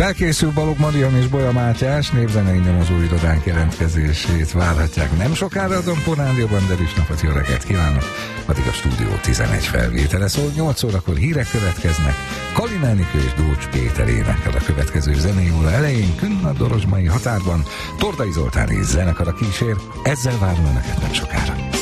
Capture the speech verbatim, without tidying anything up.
Felkészül Balogh Marian és Bolya Mátyás, népzenei nyomozó irodánk jelentkezését várhatják nem sokára a Dompó Rádióban, de is napot, jó reggelt kívánok! Addig a Stúdió tizenegy felvétele szól, nyolc órakor hírek következnek, Kalin Enikő és Dócs Péter énekel a következő zenei óra elején, Künn a Dorozsmai határban, Tordai Zoltán és zenekara kísér, ezzel várom önöket nem sokára.